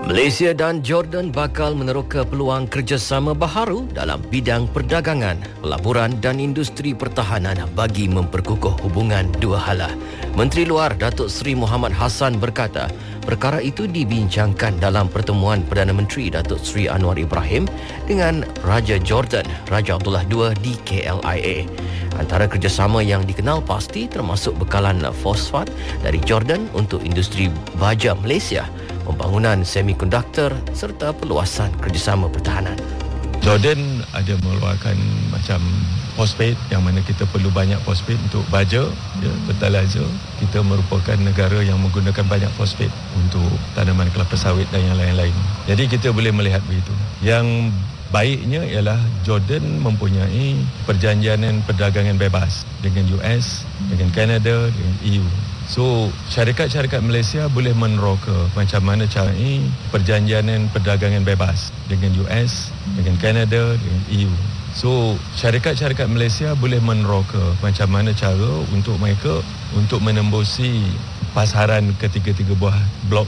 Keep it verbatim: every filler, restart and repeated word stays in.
Malaysia dan Jordan bakal meneroka peluang kerjasama baharu dalam bidang perdagangan, pelaburan dan industri pertahanan bagi memperkukuh hubungan dua hala. Menteri Luar Datuk Seri Muhammad Hassan berkata, perkara itu dibincangkan dalam pertemuan Perdana Menteri Datuk Seri Anwar Ibrahim dengan Raja Jordan, Raja Abdullah kedua di K L I A. Antara kerjasama yang dikenal pasti termasuk bekalan fosfat dari Jordan untuk industri baja Malaysia, pembangunan semikonduktor serta perluasan kerjasama pertahanan. Jordan ada mengeluarkan macam fosfat yang mana kita perlu banyak fosfat untuk baja, ya, fertilizer. Kita merupakan negara yang menggunakan banyak fosfat untuk tanaman kelapa sawit dan yang lain-lain. Jadi kita boleh melihat begitu. Yang baiknya ialah Jordan mempunyai perjanjian perdagangan bebas dengan U S, dengan Kanada, dengan E U. So, syarikat-syarikat Malaysia boleh meneroka macam mana cara ini perjanjian perdagangan bebas dengan U S, dengan Kanada, dengan E U. So, syarikat-syarikat Malaysia boleh meneroka macam mana cara untuk mereka untuk menembusi pasaran ketiga-tiga buah blok